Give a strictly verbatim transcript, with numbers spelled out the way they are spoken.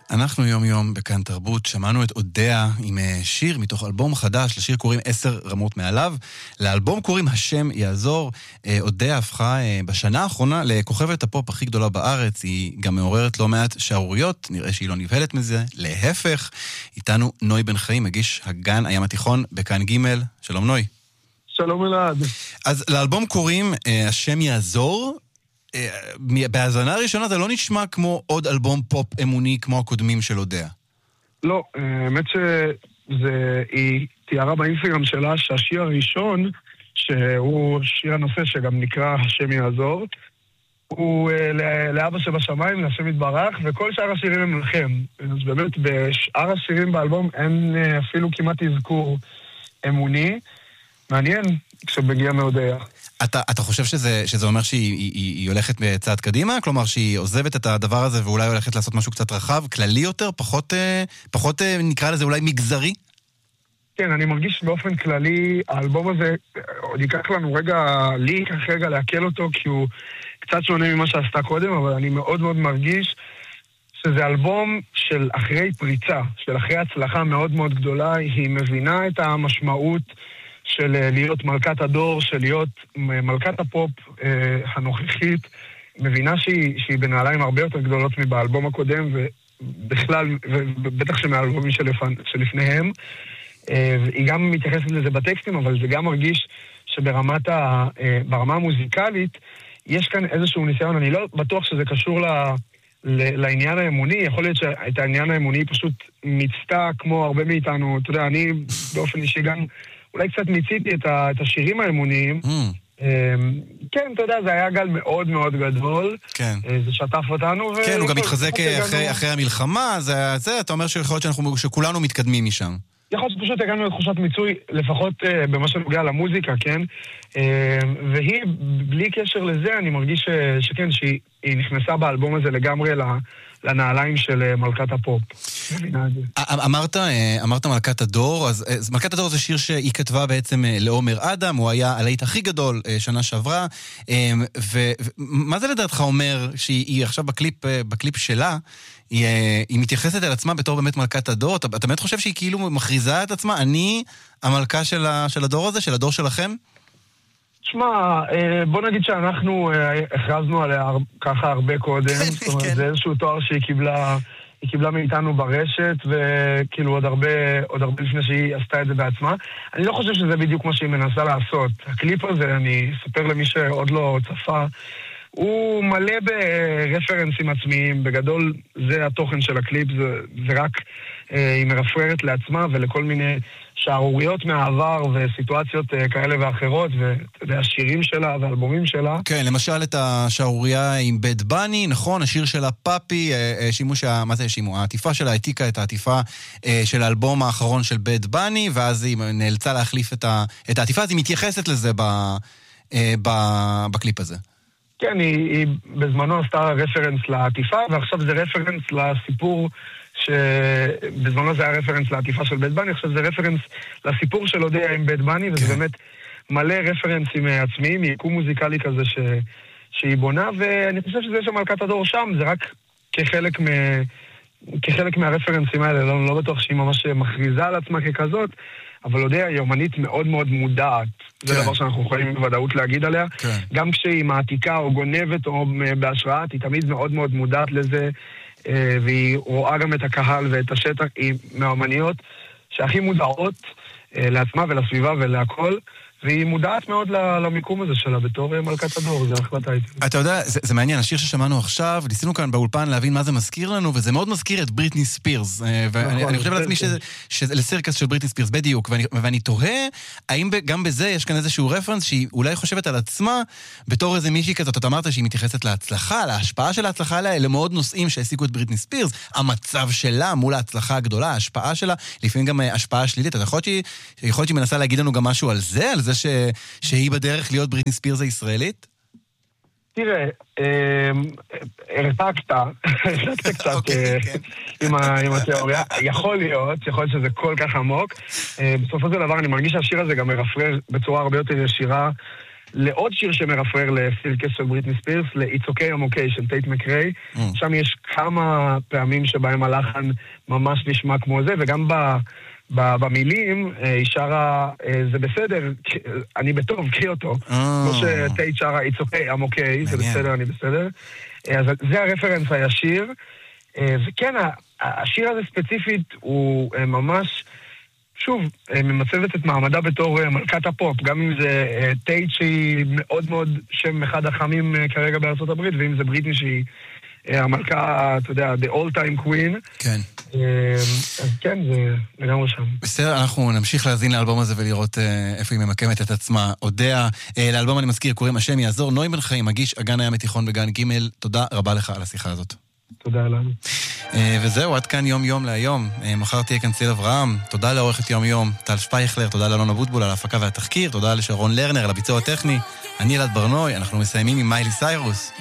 אנחנו יום יום בכאן תרבות, שמענו את אודיה עם שיר מתוך אלבום חדש, לשיר קוראים עשר רמות מעליו, לאלבום קוראים השם יעזור. אודיה הפכה בשנה האחרונה לכוכבת הפופ הכי גדולה בארץ, היא גם מעוררת לא מעט שערוריות, נראה שהיא לא נבהלת מזה, להפך. איתנו נוי בן חיים, מגיש הגן הים התיכון בכאן ג'. שלום נוי. שלום אלעד. אז לאלבום קוראים השם יעזור, בהאזנה הראשונה זה לא נשמע כמו עוד אלבום פופ אמוני כמו הקודמים של אודיה. לא, האמת שהיא תיארה באינסטגרם שלה שהשיר הראשון, שהוא שיר הנושא שגם נקרא השם יעזור, הוא לאבא שבשמיים, להשם יתברך, וכל שאר השירים הם לכם. אז באמת בשאר השירים באלבום אין אפילו כמעט אזכור אמוני. מעניין כשמגיע מאודיה. אתה, אתה חושב שזה, שזה אומר שהיא היא, היא הולכת בצעד קדימה? כלומר שהיא עוזבת את הדבר הזה ואולי הולכת לעשות משהו קצת רחב, כללי יותר, פחות, פחות נקרא לזה אולי מגזרי? כן, אני מרגיש באופן כללי, האלבום הזה, עוד ייקח לנו רגע, לי ייקח רגע להקל אותו, כי הוא קצת שונה ממה שעשתה קודם, אבל אני מאוד מאוד מרגיש שזה אלבום של אחרי פריצה, של אחרי הצלחה מאוד מאוד גדולה, היא מבינה את המשמעות של להיות מלכת הדור, של להיות מלכת הפופ אה, הנוכחית, מבינה שהיא, שהיא בנעליים הרבה יותר גדולות מבאלבום הקודם, ובכלל, ובטח שמהאלבומים שלפני, שלפניהם. אה, היא גם מתייחסת לזה בטקסטים, אבל זה גם מרגיש שברמת ה, אה, ברמה המוזיקלית, יש כאן איזשהו ניסיון, אני לא בטוח שזה קשור ל, ל, לעניין האמוני, יכול להיות שאת העניין האמוני פשוט מצטה כמו הרבה מאיתנו, אתה יודע, אני באופן אישי גם אולי קצת מיציתי את, ה, את השירים האמוניים. Mm. כן, אתה יודע, זה היה גל מאוד מאוד גדול. כן. זה שטף אותנו. כן, ו... הוא גם מתחזק אחרי, אחרי המלחמה, זה, זה, אתה אומר שיכול להיות שאנחנו, שכולנו מתקדמים משם. יכול להיות שפשוט הגענו לתחושת מיצוי, לפחות uh, במה שנוגע למוזיקה, כן? Uh, והיא, בלי קשר לזה, אני מרגיש ש, שכן, שהיא נכנסה באלבום הזה לגמרי לנעליים של מלכת הפופ. אמרת, אמרת מלכת הדור, אז מלכת הדור זה שיר שהיא כתבה בעצם לעומר אדם, הוא היה הלהיט הכי גדול שנה שעברה, ומה זה לדעתך אומר שהיא עכשיו בקליפ, בקליפ שלה, היא, היא מתייחסת אל עצמה בתור באמת מלכת הדור? אתה, אתה באמת חושב שהיא כאילו מכריזה את עצמה? אני המלכה של, ה, של הדור הזה, של הדור שלכם? תשמע, בוא נגיד שאנחנו הכרזנו עליה ככה הרבה קודם, זאת אומרת, זה איזשהו תואר שהיא קיבלה, היא קיבלה מאיתנו ברשת, וכאילו עוד הרבה, עוד הרבה לפני שהיא עשתה את זה בעצמה. אני לא חושב שזה בדיוק מה שהיא מנסה לעשות. הקליפ הזה, אני אספר למי שעוד לא צפה, הוא מלא ברפרנסים עצמיים, בגדול זה התוכן של הקליפ, זה, זה רק אה, היא מרפררת לעצמה ולכל מיני שערוריות מהעבר וסיטואציות אה, כאלה ואחרות, והשירים שלה והאלבומים שלה. כן, למשל את השערוריה עם בד בני, נכון, השיר שלה פאפי, אה, שימוש, מה זה שימו? העטיפה שלה העתיקה את העטיפה אה, של האלבום האחרון של בד בני, ואז היא נאלצה להחליף את, ה, את העטיפה, אז היא מתייחסת לזה ב, אה, ב, בקליפ הזה. כן, היא, היא בזמנו עשתה רפרנס לעטיפה, ועכשיו זה רפרנס לסיפור, שבזמנו זה היה רפרנס לעטיפה של בית בני, עכשיו זה רפרנס לסיפור של אודיה עם בית בני, וזה באמת מלא רפרנסים עצמיים, יקום מוזיקלי כזה ש, שהיא בונה, ואני חושב שזה שם מלכת הדור שם, זה רק כחלק, מ, כחלק מהרפרנסים האלה, לא, לא בטוח שהיא ממש מכריזה על עצמה ככזאת, אבל אודיה היא אומנית מאוד מאוד מודעת. זה כן. דבר שאנחנו יכולים בוודאות להגיד עליה. כן. גם כשהיא מעתיקה או גונבת או בהשראת, היא תמיד מאוד מאוד מודעת לזה, והיא רואה גם את הקהל ואת השטח, היא מהאומניות שהכי מודעות לעצמה ולסביבה ולהכל, והיא מודעת מאוד למיקום הזה שלה בתור מלכת הדור, זה החלטה איתי. אתה יודע, זה, זה מעניין, השיר ששמענו עכשיו, ניסינו כאן באולפן להבין מה זה מזכיר לנו, וזה מאוד מזכיר את בריטני ספירס, ואני אני חושב לעצמי לסירקס של בריטני ספירס, בדיוק, ואני, ואני תוהה, האם גם בזה יש כאן איזשהו רפרנס, שהיא אולי חושבת על עצמה, בתור איזה מישהי כזאת, אתה אמרת שהיא מתייחסת להצלחה, להשפעה של ההצלחה עליה, למאוד נושאים שהעסיקו את בריטני ספירס, המצב שלה מול ההצלחה הגדולה, ההשפעה שלה, לפעמים גם השפעה שלילית. אתה יכול להיות שהיא מנסה להגיד לנו גם משהו על זה, על זה ש... שהיא בדרך להיות בריטני ספירס הישראלית? תראה, הרפקת, הרפקת קצת עם התיאוריה. יכול להיות, יכול להיות שזה כל כך עמוק. בסופו של דבר אני מרגיש שהשיר הזה גם מרפרר בצורה הרבה יותר ישירה לעוד שיר שמרפרר לסירקס של בריטני ספירס, ל-It's Okay I'm Okay של טייט מקריי. Mm. שם יש כמה פעמים שבהם הלחן ממש נשמע כמו זה, וגם ב... במילים, היא שרה, זה בסדר, אני בטוב, קריא אותו. כמו שטייט שרה, it's okay, I'm okay, זה בסדר, אני בסדר. אז זה הרפרנס הישיר. וכן, השיר הזה ספציפית הוא ממש, שוב, ממצבת את מעמדה בתור מלכת הפופ, גם אם זה טייט שהיא מאוד מאוד שם אחד החמים כרגע בארצות הברית, ואם זה בריטני שהיא המלכה, אתה יודע, the all time queen. כן. אז כן, זה לגמרי שם. בסדר, אנחנו נמשיך להזין לאלבום הזה ולראות איפה היא ממקמת את עצמה. אודיה, לאלבום אני מזכיר, קוראים השם יעזור, נוי בן חיים, מגיש אגן הים התיכון בגן ג'. תודה רבה לך על השיחה הזאת. תודה לנו. וזהו, עד כאן יום יום להיום. מחר תהיה כאן ציל אברהם. תודה לעורכת יום יום, טל שפייכלר, תודה לאלון אבוטבול על ההפקה והתחקיר, תודה לשרון לרנר על הביצוע הטכני. אני אלעד ברנוי, אנחנו מסיימים עם מיילי סיירוס.